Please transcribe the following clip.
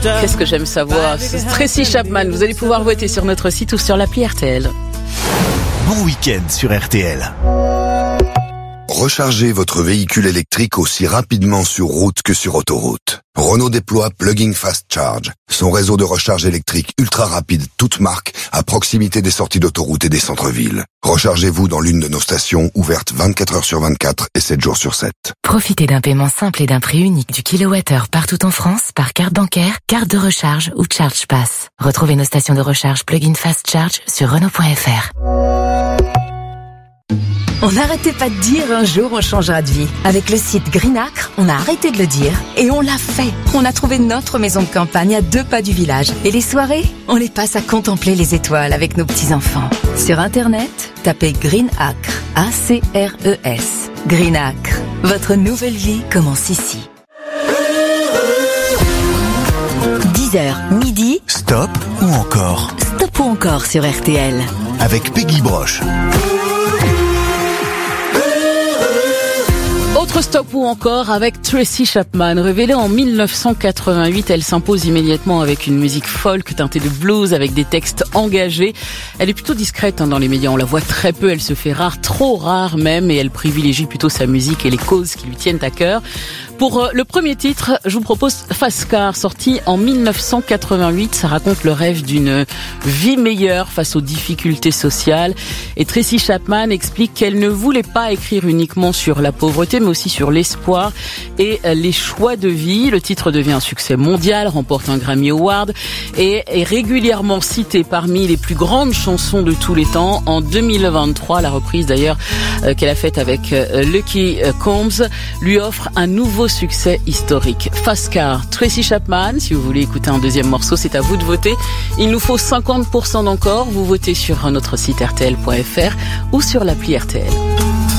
Qu'est-ce que j'aime savoir? C'est Tracy Chapman. Vous allez pouvoir voter sur notre site ou sur l'appli RTL. Bon week-end sur RTL. Rechargez votre véhicule électrique aussi rapidement sur route que sur autoroute. Renault déploie Plug-in Fast Charge, son réseau de recharge électrique ultra rapide, toute marque, à proximité des sorties d'autoroute et des centres-villes. Rechargez-vous dans l'une de nos stations, ouvertes 24 heures sur 24 et 7 jours sur 7. Profitez d'un paiement simple et d'un prix unique du kilowattheure partout en France par carte bancaire, carte de recharge ou Charge Pass. Retrouvez nos stations de recharge Plug-in Fast Charge sur Renault.fr. On n'arrêtait pas de dire un jour on changera de vie. Avec le site Greenacre, on a arrêté de le dire et on l'a fait. On a trouvé notre maison de campagne à 2 pas du village. Et les soirées, on les passe à contempler les étoiles avec nos petits-enfants. Sur Internet, tapez Greenacre, A-C-R-E-S. Greenacre, votre nouvelle vie commence ici. 10h, midi. Stop ou encore? Stop ou encore sur RTL. Avec Peggy Broche. Autre stop ou encore avec Tracy Chapman. Révélée en 1988, elle s'impose immédiatement avec une musique folk teintée de blues avec des textes engagés. Elle est plutôt discrète dans les médias, on la voit très peu, elle se fait rare, trop rare même, et elle privilégie plutôt sa musique et les causes qui lui tiennent à cœur. Pour le premier titre, je vous propose Fast Car, sorti en 1988. Ça raconte le rêve d'une vie meilleure face aux difficultés sociales. Et Tracy Chapman explique qu'elle ne voulait pas écrire uniquement sur la pauvreté, mais aussi sur l'espoir et les choix de vie. Le titre devient un succès mondial, remporte un Grammy Award et est régulièrement cité parmi les plus grandes chansons de tous les temps. En 2023, la reprise d'ailleurs qu'elle a faite avec Lucky Combs lui offre un nouveau succès historique. Fast Car, Tracy Chapman. Si vous voulez écouter un deuxième morceau, c'est à vous de voter. Il nous faut 50% d'encore. Vous votez sur notre site rtl.fr ou sur l'appli RTL.